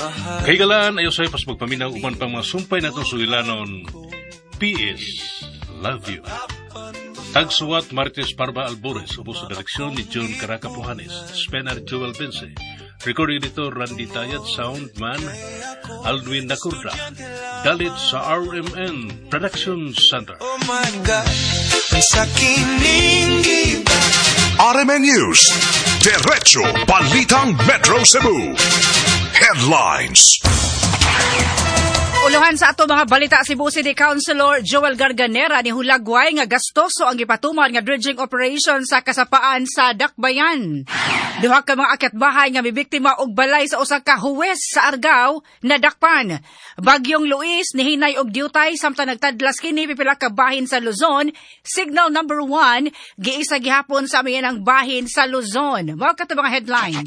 Kaigalaan ayo sa pas magpaminaw uman pang mga sumpay natong sulilanon. PS, love you. Tagsuwat Martes Parba Albores, ubos sa direksyon ni John Caraca Pujanes, Spenar Joel Bense, recording editor Randy Tayad, soundman Aldwin Nacurda, dalit sa RMN Production Center. Oh my God, sa kining RMN News, Derecho Balitang Metro Cebu. Headlines. Uluhan sa ato mga balita, Cebu City Councilor Joel Garganera ni hulagway nga gastoso ang gipatuman nga dredging operation sa kasapaan sa Dakbayan. Duha ka mga akyat-bahay nga mibiktima og balay sa usa ka huwes sa Argao nadakpan. Bagyong Luis nihinay og diutay samtang nagtadlas kini pipila ka bahin sa Luzon. Signal number 1 giisa gihapon sa miyanang bahin sa Luzon. Mao ka mga headlines.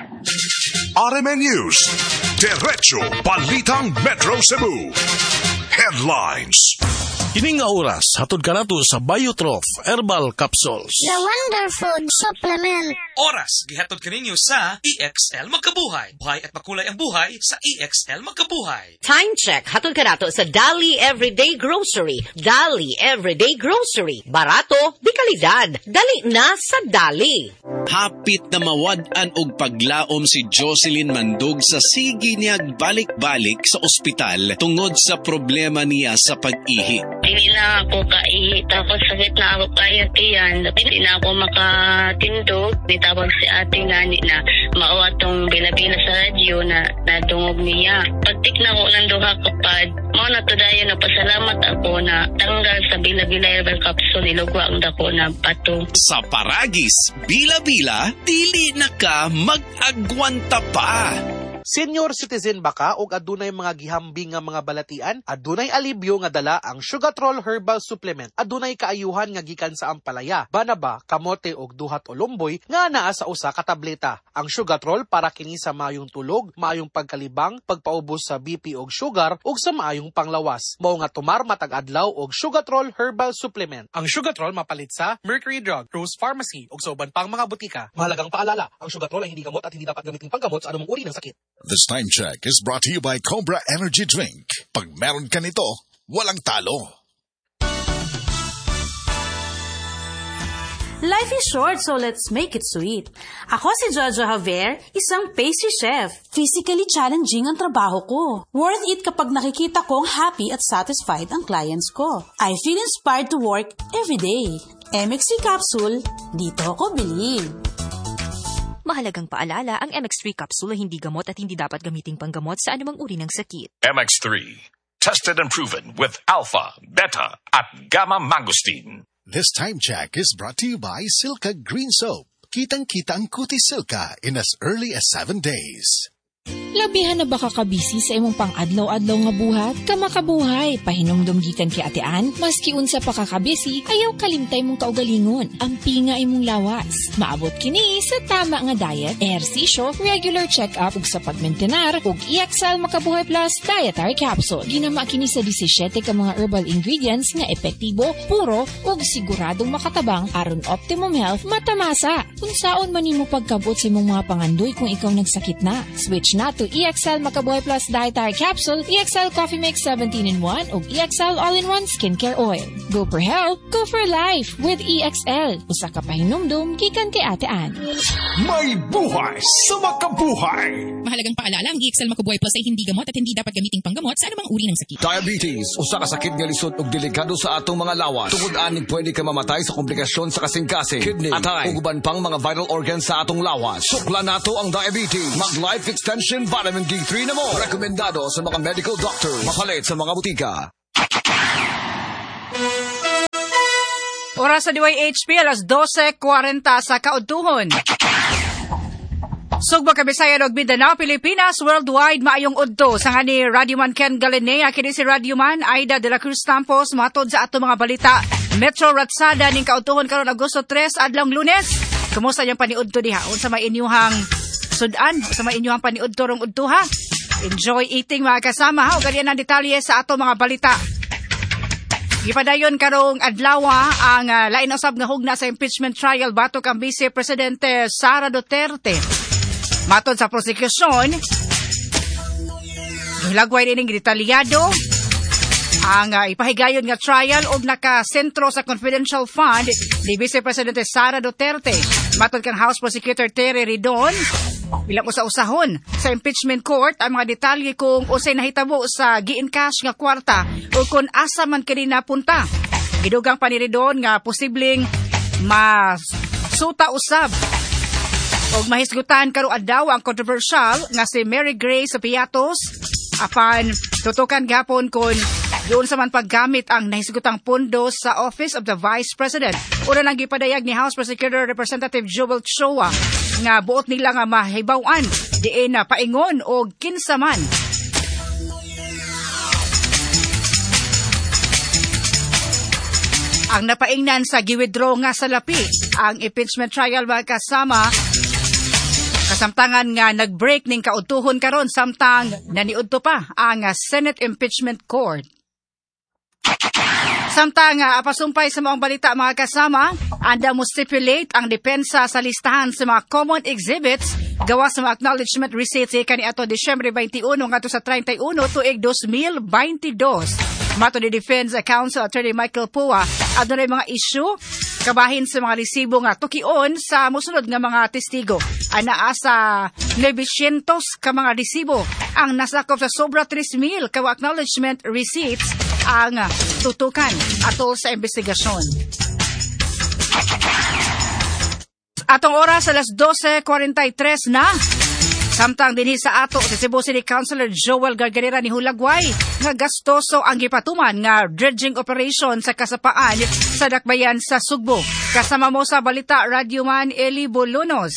RMN News, Derecho Balitang Metro Cebu. Headlines. Kining nga oras, hatod ka nato sa Biotrof Herbal Capsules. The Wonder Food Supplement. Oras, gihatod kaninyo sa EXL Magkabuhay. Buhay at makulay ang buhay sa EXL Magkabuhay. Time check, hatod ka nato sa Dali Everyday Grocery. Dali Everyday Grocery. Barato, di kalidad. Dali na sa Dali. Hapit na mawad-an og paglaom si Jocelyn Mandug sa sige niyag balik-balik sa ospital tungod sa problema niya sa pag-ihi. Hindi na ako kaihi, tapos sakit na ako kayo tiyan. Hindi na ako makatindog. Nitawag si ate nga na mauwa tong bila-bila sa radyo na nadungog niya. Pagtik na ako ng duha kapad, mao na to dayo na pasalamat ako na tanggal sa bila-bila herbal capsule, nilugwa ang dako na bato. Sa Paragis, bila-bila, dili na ka mag-agwanta pa. Senior citizen ba ka o adunay mga gihambing nga mga balatian? Adunay alibyo nga dala ang Sugatrol Herbal Supplement. Adunay kaayuhan nga gikan sa ampalaya, banaba, kamote og duhat o lumboy nga naa sa usa ka tableta. Ang Sugatrol para kini sa maayong tulog, maayong pagkalibang, pagpaubos sa BP og sugar ug sa maayong panglawas. Mao nga tumar matag adlaw og Sugatrol Herbal Supplement. Ang Sugatrol mapalit sa Mercury Drug, Rose Pharmacy ug sa uban pang mga butika. Mahalagang paalala, ang Sugatrol ay hindi gamot at hindi dapat gamitin panggamot sa anumang uri ng sakit. This time check is brought to you by Cobra Energy Drink. Pag meron ka nito, walang talo. Life is short, so let's make it sweet. Ako si Jojo Javier, isang pastry chef. Physically challenging ang trabaho ko. Worth it kapag nakikita kong happy at satisfied ang clients ko. I feel inspired to work every day. MX3 capsule, dito ako bilhin. Mahalagang paalala, ang MX3 capsule ay hindi gamot at hindi dapat gamiting panggamot sa anumang uri ng sakit. MX3, tested and proven with alpha, beta, at gamma mangosteen. This time check is brought to you by Silka Green Soap. Kitang-kita ang kutis Silka in as early as 7 days. Labihan na ba kakabisi sa imong pang-adlaw-adlaw nga buhat? Kamakabuhay, pahinumdum gikan kay Ate Ann, maski unsa pa kakabisi, ayaw kalimtay mong kaugalingon. Ang pinga imong lawas. Maabot kini sa tama nga diet, ehersisyo, regular check-up ug sa pagmentenar, ug EXL Makabuhay Plus Dietary Capsule. Ginama kini sa 17 ka mga herbal ingredients nga epektibo, puro, ug siguradong makatabang aron optimum health matamasa. Unsaon man nimo pagkabot sa imong mga pangandoy kung ikaw nagsakit na? Switch na to EXL Makabuhay Plus Dietary Capsule, EXL Coffee Mix 17-in-1 o EXL All-in-1 Skincare Oil. Go for health, go for life with EXL. Usa ka pahinumdum, gikan kay Ate Ann. May buhay sa makabuhay! Mahalagang paalala, ang EXL Makabuhay Plus ay hindi gamot at hindi dapat gamiting panggamot sa anumang uri ng sakit. Diabetes, usa ka sakit nga lisod ug delikado sa atong mga lawas. Tungod aning pwede ka mamatay sa komplikasyon sa kasing-kasing, kidney, atay, ug uban pang mga vital organs sa atong lawas. Sukla nato ang diabetes. Mag-Life Extension Vitamin D3 na mo. Rekomendado sa mga medical doctor. Mapalit sa mga butika. Oras sa DYHP, alas 12:40 sa kaudtuhon. Sugba Kabisayan ug Mindanao, Pilipinas, worldwide maayong udto. Sa ni Radioman Ken Galinea, kini si Radioman Aida de la Cruz Campos, matod sa ato mga balita. Metro Ratsada ning kaudtuhon karon Agosto 3 adlong Lunes. Kumusta yung paniudto diha? Unsa may inyuhang sudan, sa mga inyong paniud turong udtuha. Enjoy eating mga kasama ha. O ganyan ang detalye sa ato mga balita. Gipadayon karong adlawa ang lain usab nga hugna sa impeachment trial batok ang Vice Presidente Sara Duterte. Matod sa prosekusyon, Hilagway ning detalyado ang ipahigayon nga trial og nakasentro sa confidential fund ni Vice Presidente Sara Duterte. Matod kang House Prosecutor Terry Ridon, ilang usa-usahon sa impeachment court ang mga detalye kung usay nahitabo sa gi-encash nga kwarta o kung asa man kini napunta. Gidugang pa ni Ridon nga posibleng masuta usab og mahisgutan karon adlaw ang controversial nga si Mary Grace Piatos apan tutukan gapon kon doon sa man paggamit ang nahisgutang pondo sa Office of the Vice President. Una nang gipadayag ni House Prosecutor Representative Joel Choa nga buot nila nga mahibaw-an diin na paingon o kinsaman. Ang napaingnan sa giwithdraw nga salapi ang impeachment trial mga kasama kasamtangan nga nag-break ning kautuhon karon samtang naniudto pa ang Senate Impeachment Court. Samtang apasumpay sa mga balita mga kasama, anda mo stipulate ang depensa sa listahan sa mga common exhibits gawa sa mga acknowledgement receipts kani ato Disyembre 21 ngadto sa 31 tuig 2022. Mato ni Defense Counsel Attorney Michael Pua, adunay mga issue kabahin sa mga resibo nga tukion sa mosunod nga mga testigo. Anaa sa 900 ka mga resibo ang nasakop sa sobra 3,000 ka acknowledgement receipts ang tutukan atol sa investigasyon. Atong oras alas 12:43 na. Samtang dinhi sa ato si Cebu City Councilor Joel Garganera ni Hulagway nga gastoso ang gipatuman nga dredging operation sa kasapaan sa dakbayan sa Sugbo. Kasama mo sa balita Radio Man Eli Bolonos.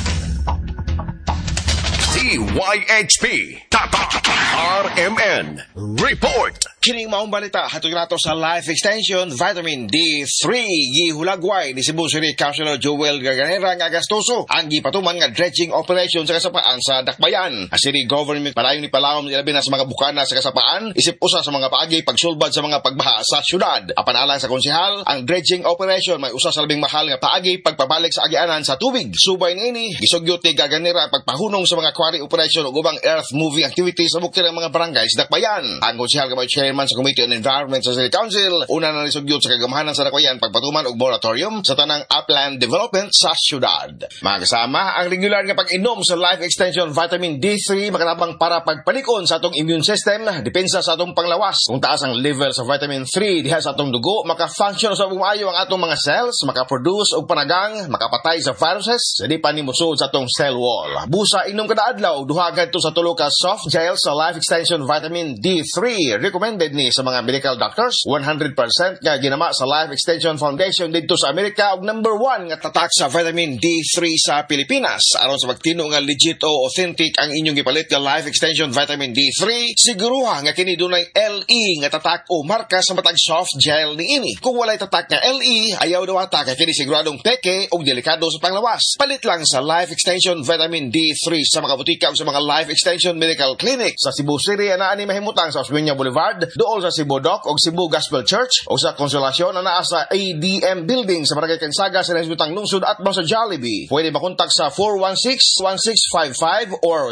DYHP Tata RMN Report. Kining maong balita hatod nato sa Life Extension Vitamin D3 gihulagway ni Cebu City Councilor Joel Garganera nga gastoso ang gipatuman nga dredging operation sa kasapaan sa dakbayan. Ang city government palayon ni palawom ilabi na sa mga bukana sa kasapaan isip usa sa mga paagi pagsulbad sa mga pagbaha sa syudad. Apan alang sa konsehal, ang dredging operation may usa sa labing mahal nga paagi pagpabalik sa agianan sa tubig. Subay niini gisugyot ni Garganera pagpahunong sa mga quarry operation ug ubang earth moving activities sa bukid ng mga barangay sa dakbayan. Ang konsehal gamay chairman sa Committee on Environment sa City Council, una na nisugyot sa kagamahanan sa dakbayan pagpatuman og moratorium sa tanang upland development sa syudad. Mga kasama, ang regular nga pag-inom sa Life Extension Vitamin D3 makanabang para pagpalikon sa atong immune system, depensa sa atong panglawas. Kung taas ang level sa vitamin 3 diha sa atong dugo, maka-function sa bumayo ang atong mga cells, maka-produce og panagang, makapatay sa viruses, di pa ni musud sa atong cell wall. Busa inom kada adlaw duha gadto sa tulo ka soft gel sa Life Extension Vitamin D3. Recommended ni sa mga medical doctors, 100% nga ginama sa Life Extension Foundation dito sa Amerika og number 1 nga tatak sa vitamin D3 sa Pilipinas. Aron sa pagtino nga legit o authentic ang inyong gipalit nga Life Extension Vitamin D3, siguruha nga kini dunay LE nga tatak o marka sa matag soft gel niini. Kung walay tatak nga LE, ayaw daw ata kay kini siguradong peke o delikado sa panglawas. Palit lang sa Life Extension Vitamin D3 sa mga butika o sa mga Life Extension Medical Clinic sa Cebu City ana ani mahimutang sa Osmeña Boulevard, dool sa Cebu Dock o Cebu Gospel Church o sa Konsolasyon na naa sa ADM Building sa Barangay Kansaga sa Nasbutang Lungsod at sa Jollibee. Pwede makontak sa 416-1655 or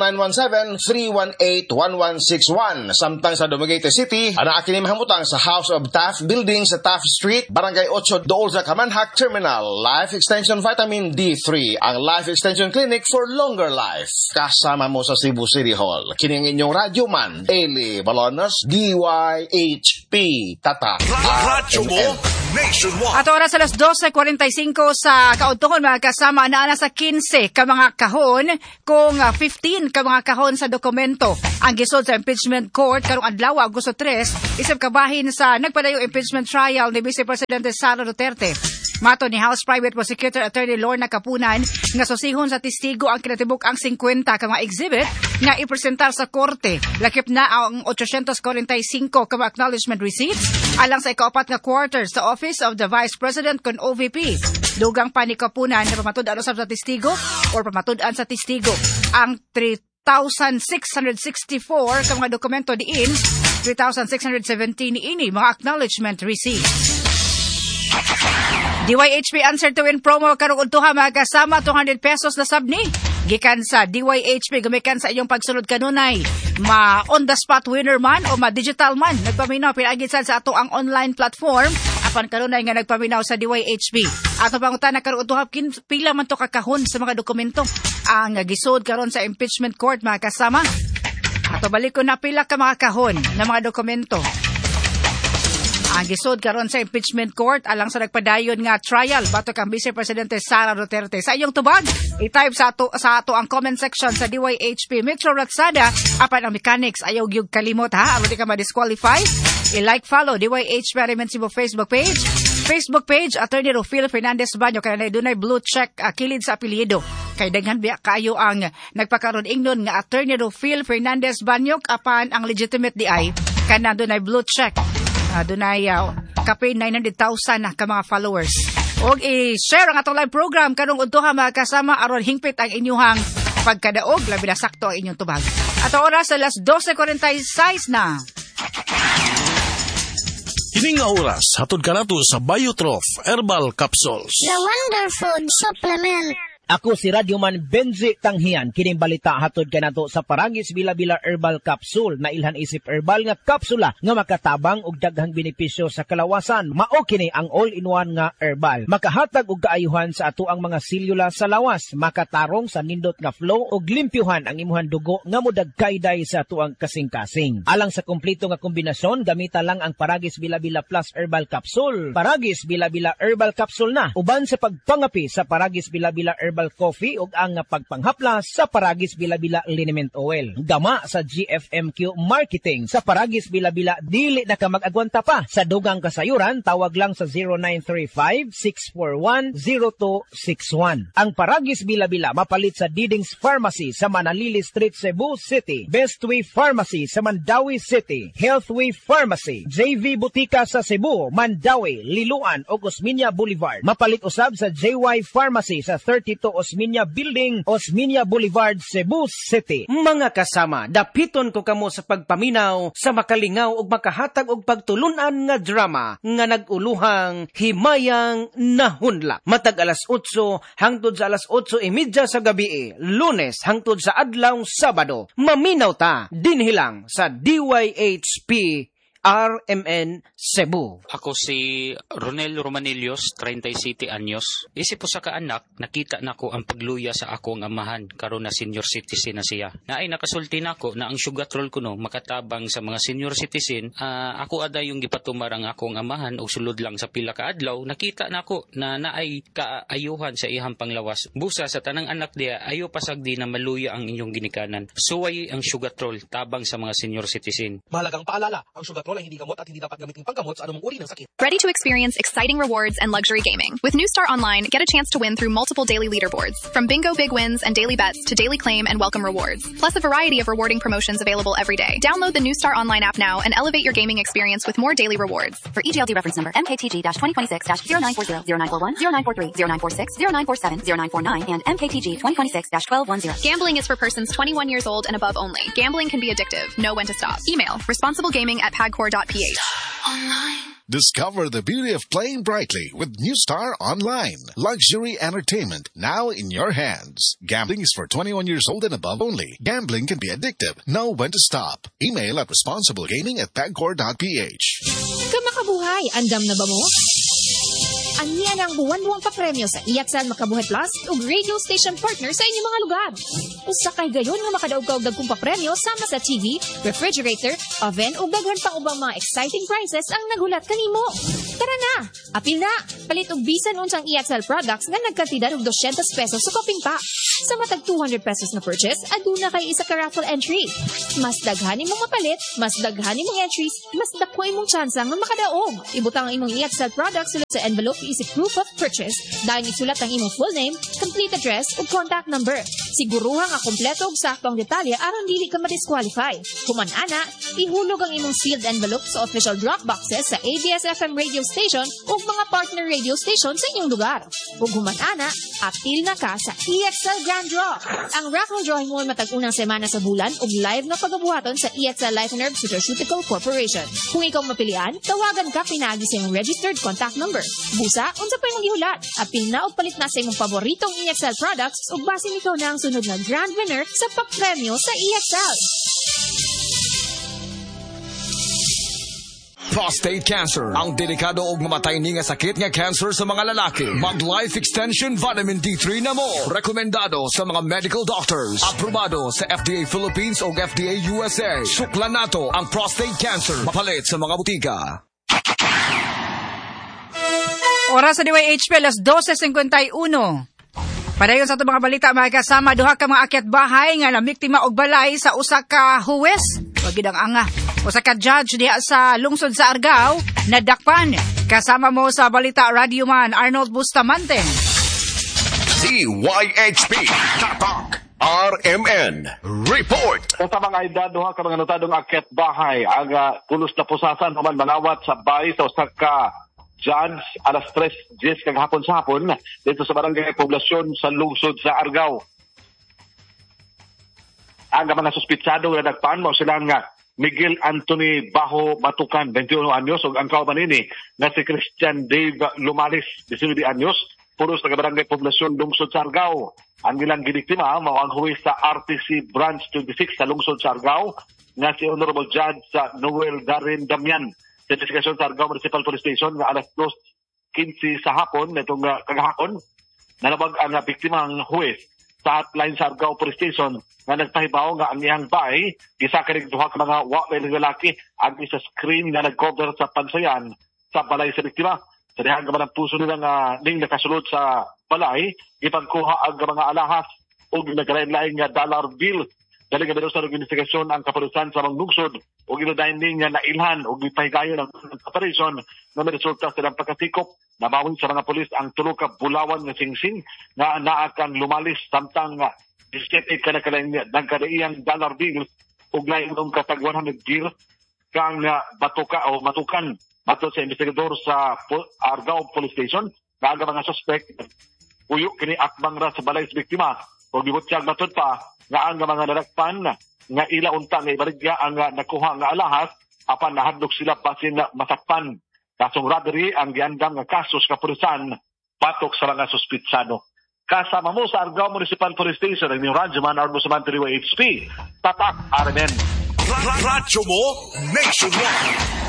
0917-318-1161. Samtang sa Dumaguete City, ana kini mahimutang sa House of Taft Building sa Taft Street, Barangay 8, dool sa Kamanhak Terminal. Life Extension Vitamin D3, ang Life Extension Clinic for longer life. Kasama mo sa Cebu City Hall. Kining inyong Radio Man, Eli Balonos, DYHP Tata. Radyo mo nationwide. At oras alas 12:45 sa kautuhon mga kasama na sa 15 ka mga kahon kung 15 ka mga kahon sa dokumento ang gisod sa impeachment court karong adlaw Agosto 3 isip kabahin sa nagpadayong impeachment trial ni Vice Presidente Sara Duterte. Mato ni House Private Prosecutor Attorney Lorna Kapunan nga susihon sa testigo ang kinatibuk ang 50 ka mga exhibit nga ipresentar sa korte. Lakip na ang 845 ka mga acknowledgement receipts alang sa ikaapat nga quarter sa Office of the Vice President kon OVP. Dugang pa ni Kapunan na pamatud-an usab sa testigo or pamatud-an sa testigo ang 3,664 ka mga dokumento diin, 3,617 niini mga acknowledgement receipts. DYHP Answer to Win promo karong udtuha mga kasama, 200 pesos na sabni. gikan sa DYHP gumikan sa iyong pagsulod kanunay on the spot winner man o digital man nagpaminaw pinaagi sa ato ang online platform apan kanunay nga nagpaminaw sa DYHP. Ato pangutana karon utuhap pila man to kakahon sa mga dokumento ang gisud karon sa impeachment court mga kasama. Ato balik ko na pila ka mga kahon na mga dokumento. Ang gisod karon sa impeachment court alang sa nagpadayon nga trial batok ang Vice Presidente Sara Duterte. Sa iyong tubag, i-type sa ato ang comment section sa DYHP Metro Ratsada apan ang mechanics ayaw gyud kalimot ha aron di ka ma-disqualify. I-like follow DYHP Arimen Cebu Facebook page Attorney Rufil Fernandez Banyo kay dunay blue check kilid sa apelyido. Kay daghan biya kayo ang nagpakaron ingnon nga Attorney Rufil Fernandez Banyo apan ang legitimate di ay kana dunay blue check. Dunay kapay 900,000 na ka mga followers. Og i-share ang atong live program kanong udtoha mga kasama aron hingpit ang inyuhang pagkadaog labi na sakto ang inyong tubag. Ato oras sa alas 12:46 na. Kining nga oras hatod kanato sa Biotrof Herbal Capsules. The Wonder Food Supplement. Ako si Radyoman Benzi Tanghian, kining balita hatod kanato sa Paragis Bila-Bila Herbal Capsule na ilhan isip herbal nga kapsula nga makatabang og daghang benepisyo sa kalawasan. Mao kini ang all-in-one nga herbal. Makahatag og kaayuhan sa ato ang mga selula sa lawas, makatarong sa nindot nga flow og limpyuhan ang imuhang dugo nga modagkayday sa ato ang kasing-kasing. Alang sa kompleto nga kombinasyon, gamita lang ang Paragis Bila-Bila Plus Herbal Capsule. Paragis Bila-Bila Herbal Capsule na uban sa pagpangapi sa Paragis Bila-Bila Herbal Coffee ug ang pagpanghaplas sa Paragis Bila-Bila Liniment Oil. Gama sa GFMQ Marketing sa Paragis Bila-Bila dili na ka mag-agwanta pa. Sa dugang kasayuran tawag lang sa 0935-641-0261. Ang Paragis Bila-Bila mapalit sa Didings Pharmacy sa Manalili Street, Cebu City, Bestway Pharmacy sa Mandawi City, Healthway Pharmacy, JV Butika sa Cebu, Mandawi, Liloan ug Osmeña Boulevard. Mapalit usab sa JY Pharmacy sa 32 Osmeña Building, Osmeña Boulevard, Cebu City. Mga kasama, dapiton ko kamo sa pagpaminaw sa makalingaw ug makahatag og pagtulunan nga drama nga naguluhang Himayang Nahunlak. Matag alas 8 hangtod sa alas 8:30 sa gabi, Lunes hangtod sa adlaw Sabado. Maminaw ta dinhi lang sa DYHP RMN Cebu. Ako si Ronel Romanillos, 37 anyos. Isip po sa kaanak, nakita nako ang pagluya sa akong amahan karon na senior citizen na siya. Naay nakasulti nako na ang sugatrol kuno makatabang sa mga senior citizen. Ako ada yung gipatumar ang akong amahan o sulod lang sa pila ka adlaw. Nakita nako na naay kaayuhan sa ihang panglawas. Busa sa tanang anak diya ayo pasagdi na maluya ang inyong ginikanan. Suway ang sugatrol tabang sa mga senior citizen. Mahalagang paalala, ang sugatrol ay hindi gamot at hindi dapat gamitin panggamot sa anumang uri ng sakit. Ready to experience exciting rewards and luxury gaming. With New Star Online, get a chance to win through multiple daily leaderboards. From bingo big wins and daily bets to daily claim and welcome rewards. Plus a variety of rewarding promotions available every day. Download the New Star Online app now and elevate your gaming experience with more daily rewards. For EGLD reference number MKTG-2026-0940, 0941, 0943, 0946, 0947, 0949, and MKTG 2026-1210. Gambling is for persons 21 years old and above only. Gambling can be addictive. Know when to stop. Email responsiblegaming@pagcor.ph. Discover the beauty of playing brightly with New Star Online. Luxury entertainment now in your hands. Gambling is for 21 years old and above only. Gambling can be addictive. Know when to stop. Email at responsiblegaming@pagcor.ph. Kamakabuhay, andam na ba mo? Aniyan ang buwan-buwang papremyo sa EXL Makabuhay Plus ug radio station partner sa inyong mga lugar. Usa kay gayon nga makadaog ka og dagkong papremyo sama sa TV, refrigerator, oven ug daghan pang ubang mga exciting prizes ang nagulat kanimo. Tara na, apil na, palit og bisan unsang EXL products nga nagkantidad og 200 pesos sa koping pa. Sa matag 200 pesos na purchase, aduna kay isa ka raffle entry. Mas daghan imong mapalit, mas daghan imong entries, mas dako imong tsansa nga makadaog. Ibutang ang imong EXL products sulod sa envelope isip proof of purchase. Dahil isulat ang imong full name, complete address ug contact number. Siguruha nga kompleto ug sakto ang detalye aron dili ka ma-disqualify. Human ana, ihulog ang imong sealed envelope sa official drop boxes sa ABS-FM radio station ug mga partner radio station sa inyong lugar. Ug human ana, apil na ka sa EXL Grand Draw. Ang raffle drawing mo matag unang semana sa bulan ug live na pagabuhaton sa EXL Life and Herb Nutraceutical Corporation. Kung ikaw mapilian, tawagan ka pinaagi sa imong registered contact number. Busa, unsa pa imong gihulat? Apil na og palit na sa imong paboritong EXL products ug basin ikaw na ang sunod na grand winner sa papremyo sa EXL. Prostate cancer, ang delikado ug mamatay ni nga sakit nga cancer sa mga lalaki. Mag Life Extension Vitamin D3 na mo. Rekomendado sa mga medical doctors. Aprobado sa FDA Philippines o FDA USA. Suklan nato ang prostate cancer. Mapalit sa mga butika. Oras sa DYHP, alas 12:51. Padayon sa itong mga balita, mga kasama, duha ka mga akyat bahay nga namiktima og balay sa usa ka huwes. Pagidang anga. Usa ka judge diha sa lungsod sa Argao, nadakpan. Kasama mo sa balita, Radio Man Arnold Bustamante. DYHP Tatak RMN Report. Sa mga edad, duha ka mga notadong akyat bahay aga pulos na pusasan human manawat sa bahay sa usa ka judge alas 3:10 kagahapon sa hapon dito sa barangay poblasyon sa lungsod sa Argao. Ang mga suspitsado na nagpaan mo silang Miguel Anthony Bajo Matukan, 21 anyos, ug ang kauban nini nga si Christian Dave Lumalis, 19 anyos, puros taga barangay poblasyon lungsod sa Argao. Ang ilang gibiktima mao ang huwes sa RTC Branch 26 sa lungsod sa Argao nga si Honorable Judge sa Noel Darren Damian sa investigasyon sa Argao Municipal Police Station nga alas 2:15 sa hapon nitong kagahapon. Nalabag ang biktima ang huwes sa hotline sa Argao Police Station nga nagpahibaw nga ang iyang bahay gisakarig duha ka mga wapay ng lalaki ang isa screen nga nag-cover sa pansayan sa balay sa biktima. Sa dihang gaman ang puso nila nga ning nakasulod sa balay, ipagkuha ang mga alahas o nagalain-laing nga dollar bill. Dali nga sa investigasyon ang kapulisan sa mga lungsod o ginudahin ning nga nailhan o gipahigayon ang operation na may resulta sa ilang pagkatikop. Nabawin sa mga pulis ang tulo ka bulawan nga singsing na naakang Lumalis samtang 17 ka na nagkadaiyang dollar bill o lain ng katag 100 bill kang batuka o matukan. Bato sa investigador sa Argao Police Station na ang mga suspect puyo kini akbang ra sa balay sa biktima o gibutyag matod pa nga ang mga narakpan nga ila unta nga ibaligya ang nakuha nga alahas apan nahadlok sila basin na masakpan. Kasong robbery ang giandam nga kaso sa kapulisan patok sa mga suspitsado. Kasama mo sa Argao Municipal Police Station ang Radyo Man Arnold Bustamante HP. Tatak RMN. Radyo mo nationwide.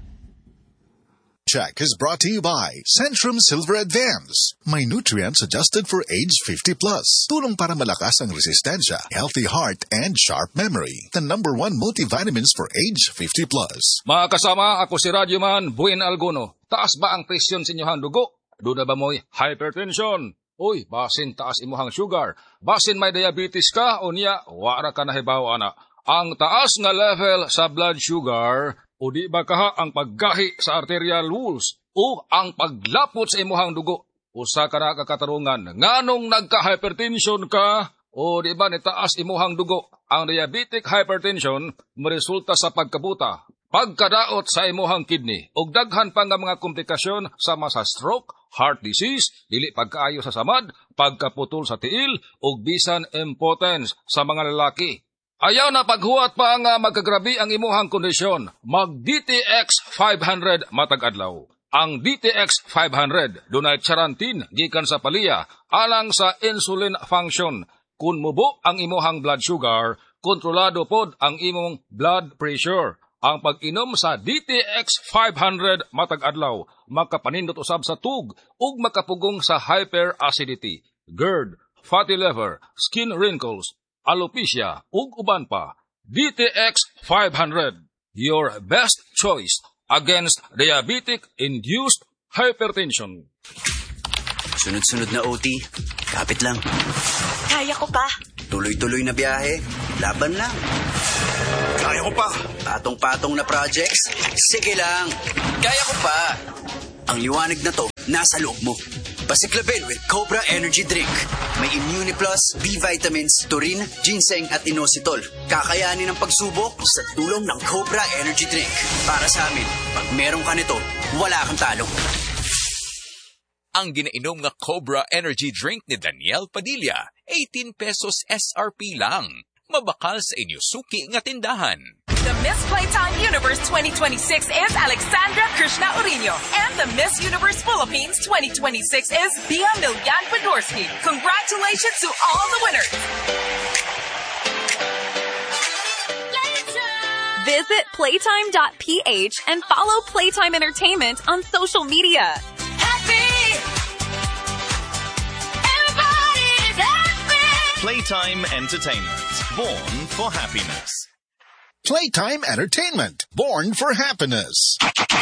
Check is brought to you by Centrum Silver Advance. May nutrients adjusted for age 50 plus. Tulong para malakas ang resistensya, healthy heart, and sharp memory. The #1 multivitamins for age 50 plus. Mga kasama, ako si Radyoman Buin Alguno. Taas ba ang presyon sa inyong dugo? Doon na ba mo'y hypertension? Uy, basin taas imuhang sugar. Basin may diabetes ka o niya, wara ka nahibaw ana. Ang taas nga level sa blood sugar o di ba kaha ang paggahi sa arterial walls o ang paglapot sa imuhang dugo? Usa ka na kakatarungan, nganong nagka-hypertension ka o di ba nitaas imuhang dugo? Ang diabetic hypertension maresulta sa pagkabuta, pagkadaot sa imuhang kidney, ug daghan pa nga mga komplikasyon sama sa stroke, heart disease, dili pagkaayo sa samad, pagkaputol sa tiil, ug bisan impotence sa mga lalaki. Ayaw na paghuwat pa nga magkagrabi ang imuhang kondisyon. Mag-DTX 500 matag adlaw. Ang DTX 500 dunay charantin gikan sa palya alang sa insulin function. Kung mubo ang imuhang blood sugar, kontrolado pod ang imong blood pressure. Ang pag-inom sa DTX 500 matag adlaw makapanindot usab sa tug ug makapugong sa hyperacidity, GERD, fatty liver, skin wrinkles, alopecia, ug uban pa. DTX 500, your best choice against diabetic-induced hypertension. Sunod-sunod na OT, kapit lang. Kaya ko pa. Tuloy-tuloy na biyahe, laban lang. Kaya ko pa. Patong-patong na projects, sige lang. Kaya ko pa. Ang liwanag na to, nasa loob mo. Pasiklabin with Cobra Energy Drink. May Immune Plus, B vitamins, taurine, ginseng at inositol. Kakayanin ang pagsubok sa tulong ng Cobra Energy Drink. Para sa amin, pag meron ka nito, wala kang talo. Ang ginainom nga Cobra Energy Drink ni Daniel Padilla 18 pesos SRP lang. Mabakal sa inyo suki nga tindahan. The Miss Playtime Universe 2026 is Alexandra Krishna Urino, and the Miss Universe Philippines 2026 is Bia Milyan Podorsky. Congratulations to all the winners! Visit playtime.ph and follow Playtime Entertainment on social media. Everybody's happy! Playtime Entertainment, born for happiness. Playtime Entertainment, born for happiness.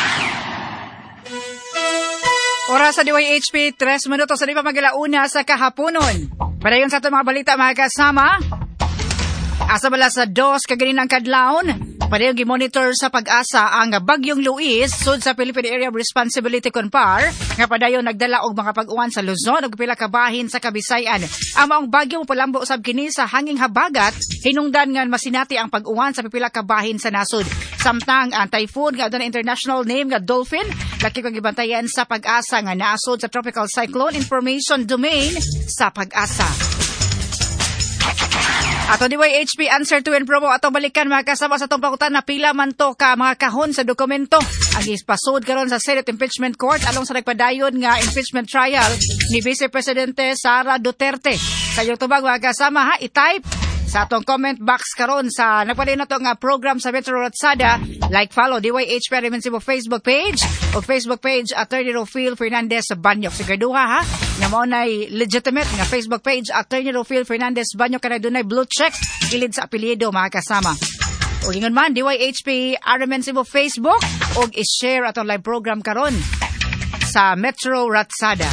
Oras sa DYHP, 3 minutos sa di pa magalauna sa kahaponon. Padayon sa itong mga balita mga kasama. Asa bala sa 2 kaganinang kadlawon. Padayon gimonitor sa pag-asa ang Bagyong Luis sud sa Philippine Area of Responsibility CONPAR nga padayon nagdala og mga pag-uwan sa Luzon ug pila ka bahin sa Kabisayan. Ang maong bagyo mopalambo usab kini sa hanging habagat hinungdan nga masinati ang pag-uwan sa pipila ka bahin sa nasod. Samtang ang typhoon nga aduna international name nga Dolphin laki kang gibantayan sa pag-asa nga naasod sa Tropical Cyclone Information Domain sa pag-asa. Ato DYHP answer to and promo atong balikan mga kasama sa itong pangutan na pila man to ka mga kahon sa dokumento. Ang ispasod karon sa Senate Impeachment Court along sa nagpadayon nga impeachment trial ni Vice Presidente Sara Duterte. Kayong tubag mga kasama ha, i-type sa atong comment box karon sa nagpadayon na to nga program sa Metro Ratsada. Like, follow DYHP Arimensibo Facebook page o Facebook page Attorney Rofil Fernandez Banyok. Siguraduha ha, nga mo na'y legitimate nga Facebook page Attorney Rofil Fernandez Banyok kanay dunay blue check ilid sa apelyido mga kasama. O ingon man DYHP Arimensibo Facebook o i-share atong live program karon sa Metro Ratsada.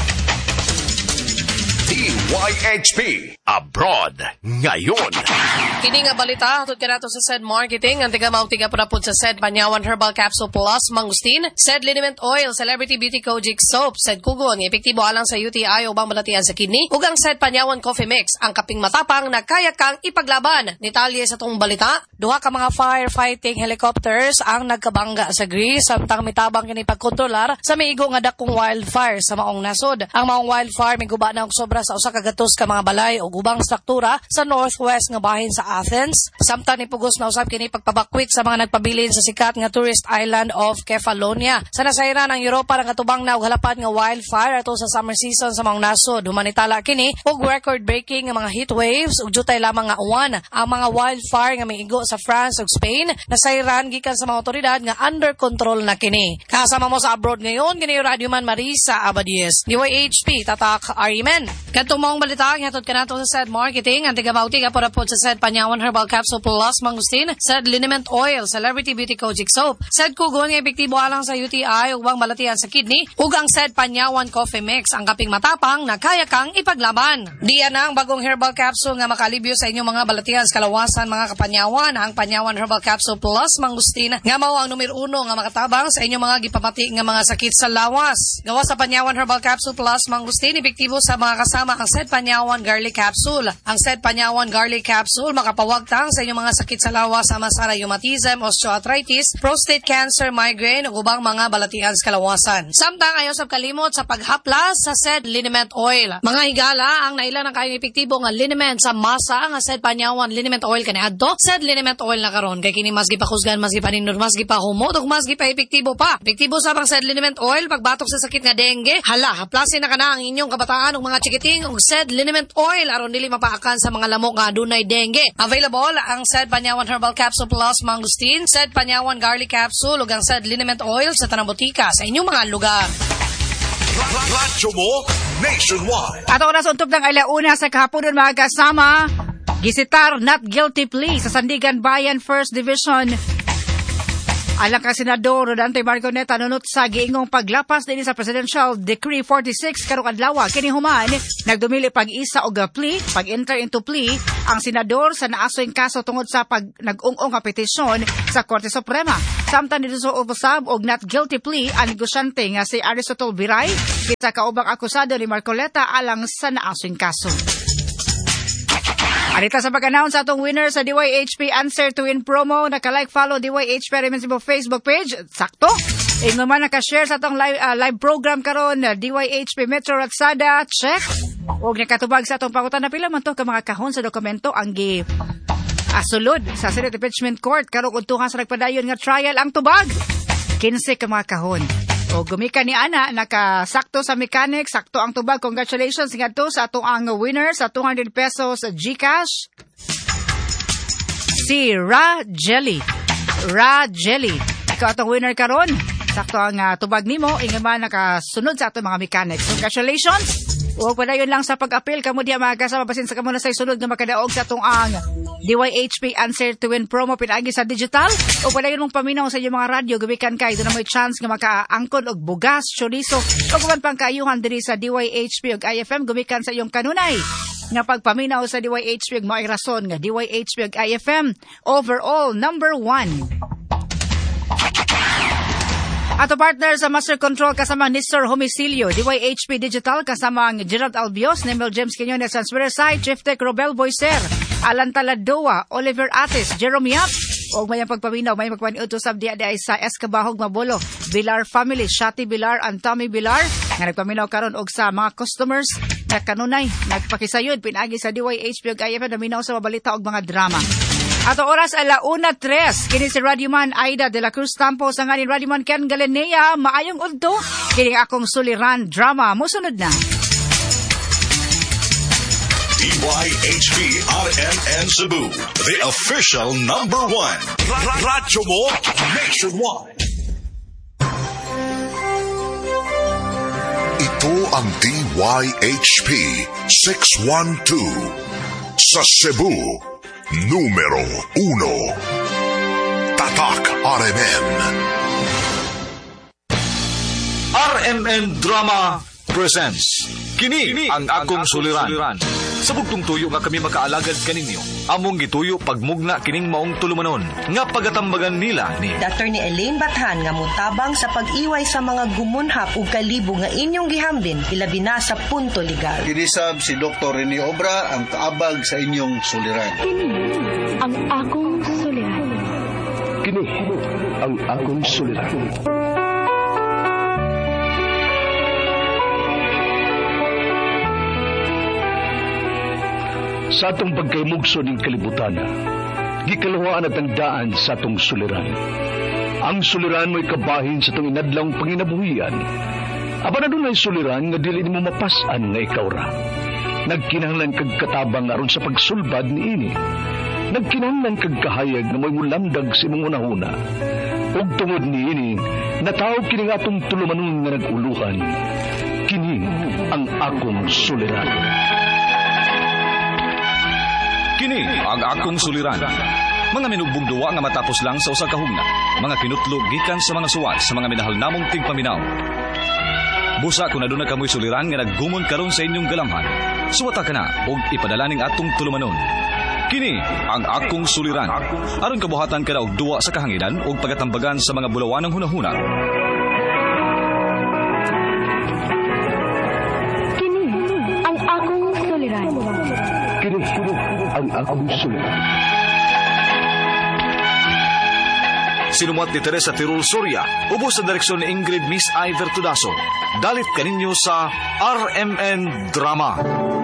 DYHP Abroad ngayon. Kini nga balita hatod kanato sa SED Marketing ang tiga mautiga pud sa SED Panyawan Herbal Capsule Plus Mangustin, SED Liniment Oil, Celebrity Beauty Kojic Soap, SED Kugon, epektibo alang sa UTI o bang balatian sa kidney, ug ang SED Panyawan Coffee Mix, ang kaping matapang na kaya kang ipaglaban. Detalye sa tong balita, duha ka mga firefighting helicopters ang nagkabangga sa Greece samtang mitabang kini pagkontrolar sa miigo nga dakong wildfire sa maong nasod. Ang maong wildfire miguba na og sobra sa usa ka gatos ka mga balay o ubang struktura sa northwest nga bahin sa Athens. Samtang nipugos na usab kini pagpabakwit sa mga nagpabilin sa sikat nga tourist island of Kefalonia. Sa nasayran ang Europa nga katubang na og halapad nga wildfire ato sa summer season sa maong nasod. Humanitala kini og record-breaking nga mga heat waves ug jutay lamang nga uwan. Ang mga wildfire nga miigo sa France ug Spain nasayran gikan sa mga otoridad nga under control na kini. Kasama mo sa abroad ngayon kini Radio Man Marisa Abadies. DYHP Tatak Arimen. Kadtong maong balita hatod kanato sa SED Marketing ang tiga-mauti ka para po sa SED Panyawan Herbal Capsule Plus Mangustin, SED Liniment Oil, Celebrity Beauty Kojic Soap, SED Kugon nga epektibo alang sa UTI ug bang balatian sa kidney, ug ang SED Panyawan Coffee Mix, ang kaping matapang na kaya kang ipaglaban. Diyan na ang bagong herbal capsule nga makalibyo sa inyong mga balatian sa kalawasan mga kapanyawan, ang Panyawan Herbal Capsule Plus Mangustin nga mao ang numero 1 nga makatabang sa inyong mga gipamati nga mga sakit sa lawas. Gawa sa Panyawan Herbal Capsule Plus Mangustin, epektibo sa mga kasama ang SED Panyawan Garlic Capsule. Ang SED Panyawan Garlic Capsule makapawagtang sa inyong mga sakit sa lawas sama sa rheumatism, osteoarthritis, prostate cancer, migraine ug ubang mga balatian sa kalawasan. Samtang ayaw sab kalimot sa paghaplas sa SED Liniment Oil. Mga higala ang naila ng kayong epektibo nga liniment sa masa nga SED Panyawan Liniment Oil kaniadto. SED Liniment Oil na karon kay kini mas gipakusgan, mas gipanindot, mas gipahumot ug mas gipa-epektibo pa. Epektibo sa pang SED Liniment Oil pagbatok sa sakit nga dengue. Hala, haplasin na kana ang inyong kabataan ug mga chikiting ug SED Liniment Oil aron dili mapaakan sa mga lamok nga adunay dengue. Available ang SED Panyawan Herbal Capsule Plus Mangustin, SED Panyawan Garlic Capsule ug ang SED Liniment Oil sa tanang botika sa inyong mga lugar. Radyo mo nationwide. At oras untog ng alauna sa kahaponon mga kasama. Gisitar not guilty plea sa Sandigan Bayan 1st Division. Alang ka Senador Rodante Marconeta nunot sa giingong paglapas din sa Presidential Decree 46 karong adlaw kini human nagdumili pag-isa og plea, pag-enter into plea ang senador sa naasoing kaso tungod sa pag nag-ung-ung nga petisyon sa Korte Suprema. Samtang dito sa usab og not guilty plea ang negosyante nga si Aristotle Biray kita kaubang akusado ni Marcoleta alang sa naasoing kaso. Arita sa pag-announce sa atong winner sa DYHP Answer to Win promo, naka-like, follow DYHP Arimensibo Facebook page. Sakto. Ingon man naka-share sa atong live program karon DYHP Metro Ratsada. Check. Og nakatubag sa atong pangutan na pila man to ka mga kahon sa dokumento ang sulod sa Senate Impeachment Court karong udtuhan sa nagpadayon nga trial ang tubag. 15 ka mga kahon. O gumika ni ana nakasakto sa mechanic, sakto ang tubag. Congratulations ngadto sa ato ang winner sa 200 pesos GCash. Si Ra Jelly. Ikaw atong winner karon. Sakto ang tubag nimo ingon man nakasunod sa ato mga mechanics. Congratulations. O padayon lang sa pag-apil kamo diha mga kasama basin sa kamo na sa sunod nga makadaog sa atong ang DYHP Answer to Win promo pinaagi sa digital. O padayon mong paminaw sa inyong mga radyo gabikan kay doon na may chance nga makaangkon og bugas, chorizo o kuman pang kaayuhan diri sa DYHP ug IFM gumikan sa iyong kanunay. Nga pagpaminaw sa DYHP ug mao'y rason nga DYHP ug IFM overall number 1. Ato partner sa Master Control kasama Nisor Homicilio, DYHP Digital kasama ang Gerald Albios, Nemel James Quinones, Transversai, Chiftec Robel Boyser, Alan Taladoa, Oliver Atis, Jerome Yap, o may pagpaminaw, may magpaniuto sa diya sa Escabahog Mabolo, Bilar Family, Shati Bilar, and Tommy Bilar, nga nagpaminaw karon og sa mga customers na kanunay, nagpakisayod, pinagi sa DYHP ug IFM, naminaw sa mabalita og mga drama. Ato oras 1:03. Kini si Radyoman Aida de la Cruz Tampo sa nganin Radyoman Ken Galenea. Maayong udto. Kini akong suliran drama. Musunod na. DYHP RMN Cebu, the official number 1. Radyo mo nationwide. Ito ang DYHP 612 sa Cebu. Numero 1. Tatak RMN. RMN Drama presents Kini ang akong suliran. Sa bugtong tuyo nga kami makaalagad kaninyo. Among gituyo pagmugna kining maong tulumanon nga pagatambagan nila ni Dr. ni Elaine Bathan nga mutabang sa pag-iway sa mga gumunhap ug kalibo nga inyong gihambin ilabi na sa punto legal. Kinisab si Dr. Rene Obra ang kaabag sa inyong suliran. Kini ang akong suliran. Kini ang akong suliran. Sa atong pagkaymugso ng kalibutan, gikalawaan at ang daan sa atong suliran. Ang suliran mo'y kabahin sa itong inadlang panginabuhian. Aba na doon ay suliran nga dili mo mapasan nga ikaw ra. Nagkinahanglan kag katabang aron sa pagsulbad ni ini. Nagkinahanglan kag kahayag na mo'y mulamdag si mong unahuna. Ug tungod ni ini, natawag kini nga atong tulumanon nga nag-uluhan. Kini ang akong suliran. Kini ang akong suliran. Mga minugbong duwa nga matapos lang sa usa ka hugna. Mga kinutlog gikan sa mga suwat sa mga minahal namong tigpaminaw. Busa kung aduna kamoy suliran nga naggumon karon sa inyong galamhan. Suwata ka na og ipadala ning atong tulumanon. Kini ang akong suliran. Aron kabuhatan ka na og duwa sa kahanginan og pagatambagan sa mga bulawan ng hunahuna. Kini ang akong suliran. Kini ang akong suliran. Sinumat ni Teresa Tirul Soria, ubos sa direksyon ni Ingrid Miss Iver Tudaso. Dalit kaninyo sa RMN Drama.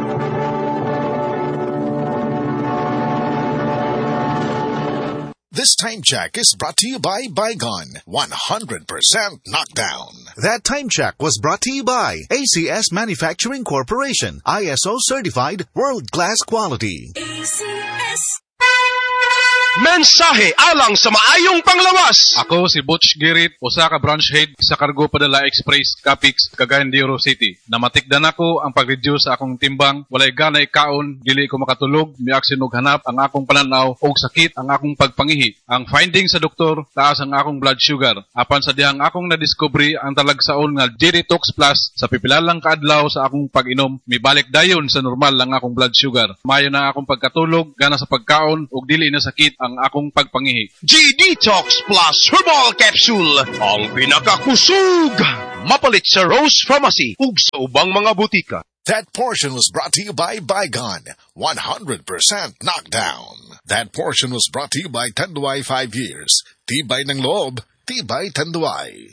This time check is brought to you by Bygone, 100% knockdown. That time check was brought to you by ACS Manufacturing Corporation, ISO certified, world-class quality. ACS. Mensahe alang sa maayong panglawas. Ako si Butch Girit, usa ka branch head sa Cargo Padala Express Capix, Cagayan de Oro City. Namatikdan ako ang pag-reduce sa akong timbang, walay ganay kaon, dili ko makatulog, miaksin og hanap ang akong pananaw og sakit ang akong pagpangihi. Ang finding sa doktor, taas ang akong blood sugar. Apan sa dihang akong nadiscovery ang talagsaon nga G-Detox Plus sa pipilalang kaadlaw sa akong pag-inom, mibalik dayon sa normal lang akong blood sugar. Mayo na akong pagkatulog, gana sa pagkaon og dili na sakit ang akong pagpangihi. G-Detox Plus Herbal Capsule, ang pinakakusog. Mapalit sa Rose Pharmacy ug sa ubang mga butika. That portion was brought to you by Bygone, 100% knockdown. That portion was brought to you by Tanduay 5 years. Tibay ng loob, tibay Tanduay.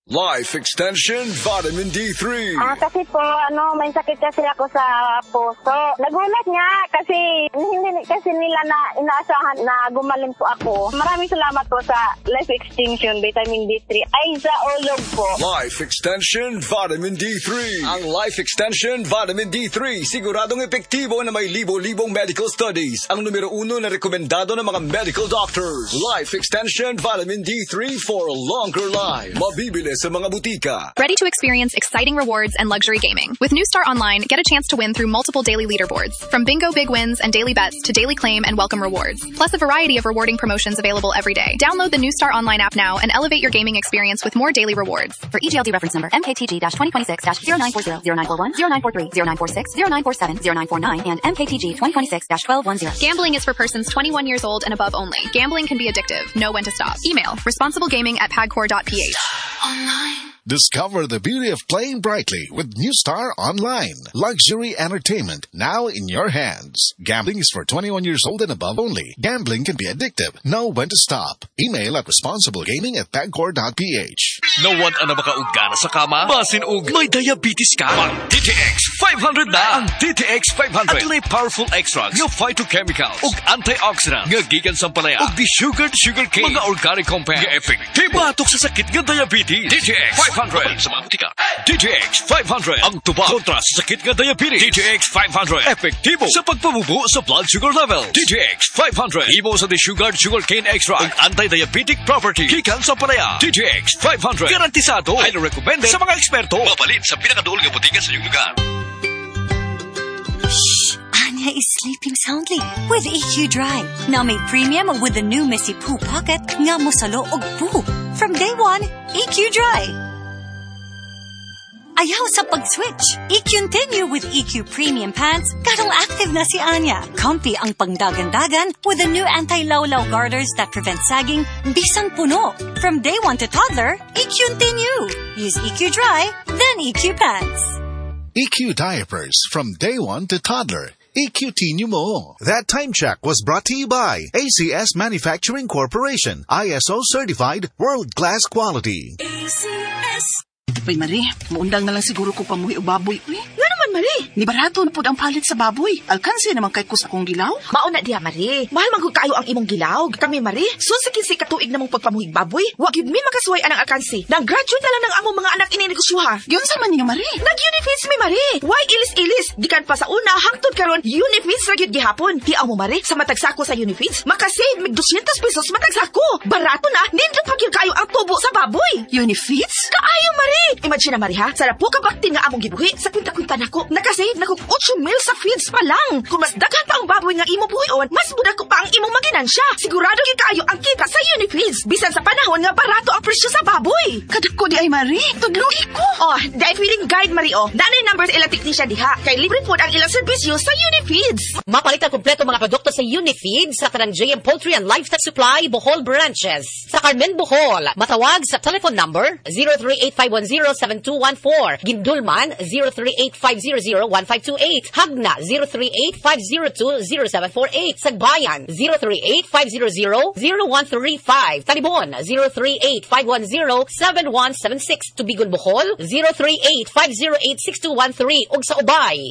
Life Extension Vitamin D3. Kasi po, may sakit kasi ako sa puso. Nagulat nga kasi hindi kasi nila na inaasahan na gumaling po ako. Maraming salamat po sa Life Extension Vitamin D3. Ay, sa ulog po. Life Extension Vitamin D3. Ang Life Extension Vitamin D3 siguradong epektibo na may libo-libong medical studies. Ang numero 1 na rekomendado ng mga medical doctors. Life Extension Vitamin D3 for a longer life. Mabibili sa mga butika. Ready to experience exciting rewards and luxury gaming? With New Star Online, get a chance to win through multiple daily leaderboards. From bingo big wins and daily bets to daily claim and welcome rewards. Plus a variety of rewarding promotions available every day. Download the New Star Online app now and elevate your gaming experience with more daily rewards. For EGLD reference number MKTG-2026-0940, 0941, 0943, 0946, 0947, 0949, and MKTG 2026-1210. Gambling is for persons 21 years old and above only. Gambling can be addictive. Know when to stop. Email responsiblegaming@pagcor.ph. Online. Discover the beauty of playing brightly with New Star Online. Luxury entertainment now in your hands. Gambling is for 21 years old and above only. Gambling can be addictive. Know when to stop. Email at responsiblegaming@pagcor.ph. Nawan ang makaugana sa kama? Basin og may diabetes ka? Ang DTX 500 na! Ang DTX 500 adunay powerful extracts nga phytochemical ug antioxidant nga gikan sa palaya ug sugar cane mga organic compound nga epektibo batok sa sakit nga diabetes. DTX 500 sa mga butika. DTX 500 ang tubag kontra sa sakit nga diabetes. DTX 500 epektibo sa pagpabubo sa blood sugar level. DTX 500 imo sa sugar cane extract ug anti-diabetic property gikan sa palaya. DTX 500 garantisado ay recommended sa mga eksperto. Mapalit sa pinakaduol nga butika sa iyong lugar. Shh! Anya is sleeping soundly with EQ Dry. Now may premium with the new Messy Poo Pocket nga musalo og poo. From day one, EQ Dry. Ayaw sa pag-switch. I-continue with EQ Premium Pants. Karong active na si Anya. Comfy ang pangdagan-dagan with the new anti-lawlaw garters that prevent sagging bisang puno. From day one to toddler, I-continue. Use EQ Dry, then EQ Pants. EQ Diapers from day one to toddler. EQ-tinyo mo. That time check was brought to you by ACS Manufacturing Corporation. ISO certified world-class quality. ACS. Uy, Marie, maundang na lang siguro ko pamuhi o baboy. Uy, nga naman, Marie. Ni barato na po ang palit sa baboy. Alkansi naman kay kus akong gilaw. Mauna diya, Marie. Mahal man kayo ang imong gilaw. Kami, Marie, susikin si katuig namong pagpamuhig baboy. Wag yun mi makasuway anang alkansi. Nag-graduate na lang ng among mga anak ininegosyoha. Yun sa man niya, Marie. Nag-unifits mi, Marie. Why ilis-ilis? Gikan pa sa una, hangtod karon unifits ra gyud gihapon. Di mo, Marie, sa matagsako sa unifits, makasave mig 200 pesos matagsako. Barato na, nindot pa gyud kayo ang tubo sa baboy. Unifits? Kaayo, Marie. Imagine na, Marie, ha? Sarap po kabaktin nga among gibuhi. Sa kwinta-kwinta nako, nakasave na kong 8 mil sa feeds pa lang. Kung mas daghan pa ang baboy nga imo buhion, mas muda ko pa ang imong maginansya. Sigurado gyud kayo ang kita sa Unifeeds. Bisan sa panahon nga barato ang presyo sa baboy. Kadako di ay, Marie. Tudluhi ko. Oh, dahil feeling guide, Marie, oh. Nanay numbers ilang technician diha. Kay libre po ang ilang serbisyo sa Unifeeds. Mapalit ang kompleto mga produkto sa Unifeeds sa kanang JM Poultry and Livestock Supply, Bohol Branches. Sa Carmen, Bohol, matawag sa telephone number 038-510-7214. Gindulman, 038-500-1528. Hagna, 038-502-0748. Sagbayan, 038-500-0135. Talibon, 038-510-7176. Tubigon, Bohol, 038-508-6213. Ug sa Ubay,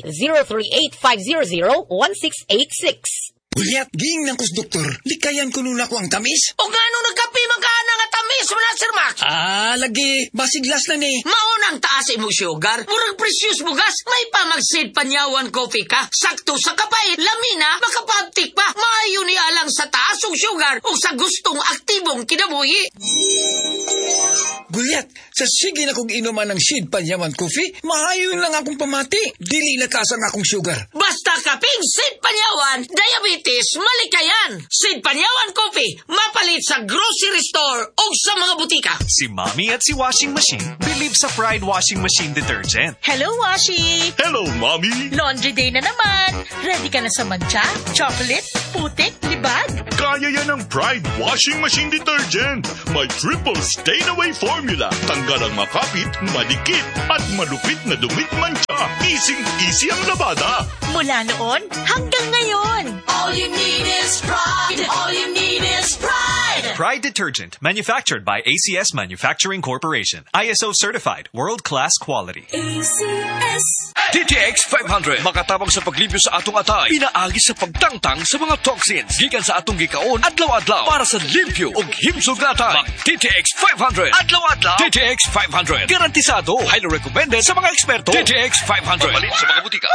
038-500-1686. Bulyat, ging ng kus, doktor. Likayan ko nun ako ang tamis. O gano nagkapi magkana nga tamis mo na, Sir Max? Lagi. Basiglas na ni. Maunang taas imong sugar. Murag precious mo gas. May pamagsid panyawan coffee ka. Sakto sa kapait. Lamina, makapabtik pa. Maayo ni alang sa taas og sugar o sa gustong aktibong kinabuhi. Bulyat, sa sige na kong inuman ng Sid Panyawan Coffee, maayon lang akong pamati. Dili lakas ang akong sugar. Basta kaping Sid Panyawan, diabetes, malikayan. Sid Panyawan Coffee, mapalit sa grocery store o sa mga butika. Si Mommy at si Washing Machine believe sa Pride Washing Machine Detergent. Hello, Washi! Hello, Mommy! Laundry day na naman. Ready ka na sa mancha, chocolate, putik, libag? Kaya yan ang Pride Washing Machine Detergent. May triple stain-away formula. Tanggal ang makapit, madikit, at malupit na dumit mancha. Easy ang labada. Mula noon hanggang ngayon. All you need is pride. All you need is pride. Pride Detergent, manufactured by ACS Manufacturing Corporation. ISO certified, world-class quality. ACS. DTX 500 makatabang sa paglibyo sa atong atay, pinaagi sa pagtangtang sa mga toxins gikan sa atong gikaon adlaw-adlaw para sa limpyo ug himsog nga atay. Mag DTX 500 adlaw-adlaw. DTX 500 garantisado, highly recommended sa mga eksperto. DTX 500 mabalin sa mga butika.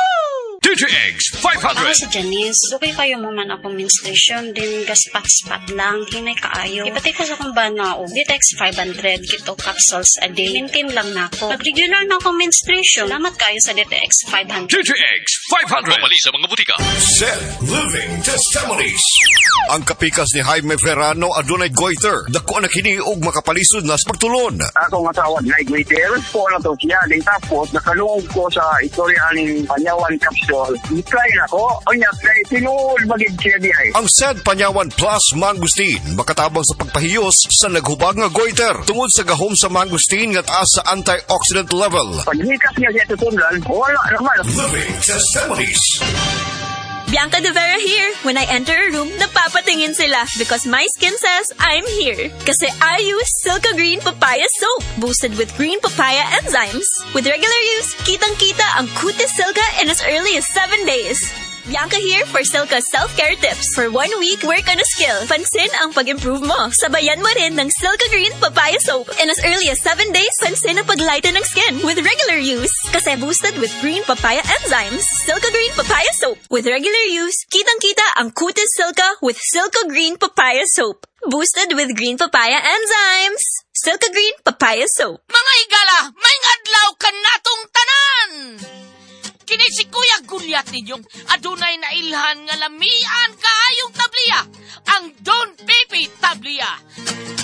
DTX 500. Ako si Janice. Dugay kayo mo man akong menstruation, din gaspat-spat lang, hinay kaayo. Ipatay ko sa kong banao. DTX 500, kito capsules a day. Maintain lang na ako. Pag-regular na akong menstruation, salamat kayo sa DTX 500. DTX 500. Mabali sa mga butika. Set Living Testimonies. Ang kapikas ni Jaime Verano adunay goiter. Dako na kini og makapalisod na sa pagtulon. Ako nga tawag na goiter. Po na to siya. Then tapos, nakalungog ko sa istorya ng Panyawan capsule. I-try na ko. O niya, tinuol magig siya dihay. Ang Said Panyawan Plus Mangustin makatabang sa pagpahiyos sa naghubag nga goiter tungod sa gahom sa mangustin nga taas sa antioxidant level. Pag hikas niya siya tutundan, wala naman. Living Testimonies. Bianca De Vera here. When I enter a room, napapatingin sila because my skin says I'm here. Kasi I use Silka Green Papaya Soap, boosted with green papaya enzymes. With regular use, kitang-kita ang kutis Silka in as early as 7 days. Bianca here for Silka's self-care tips. For 1 week, work on a skill. Pansin ang pag-improve mo. Sabayan mo rin ng Silka Green Papaya Soap. In as early as 7 days, pansin ang pag-lighten ng skin with regular use. Kasi boosted with green papaya enzymes. Silka Green Papaya Soap. With regular use, kitang-kita ang kutis Silka with Silka Green Papaya Soap. Boosted with green papaya enzymes. Silka Green Papaya Soap. Mga higala, may ngadlaw ka natong tanan! Kini si Kuya Gulyat ninyong adunay na ilhan nga lamian kaayong tabliya, ang Don Pipi Tabliya.